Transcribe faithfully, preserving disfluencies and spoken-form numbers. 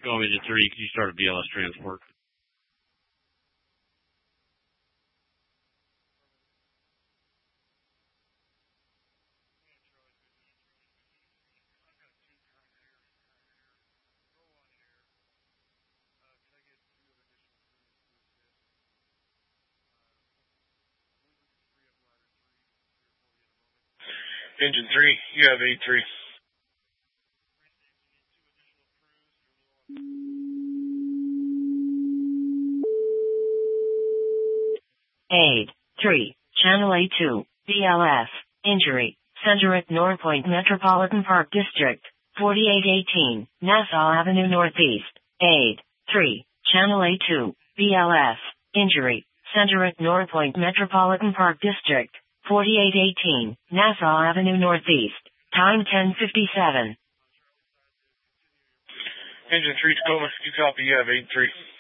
Go Engine three, can you start a B L S transport? Engine three, you have eight three. eight three, Channel A two, B L S, injury, center at North Point Metropolitan Park District, forty-eight eighteen, Nassau Avenue Northeast, eight three, Channel A two, B L S, injury, center at North Point Metropolitan Park District, forty-eight eighteen, Nassau Avenue Northeast, time ten fifty-seven. Engine three, Tacoma, you copy, you have eight three.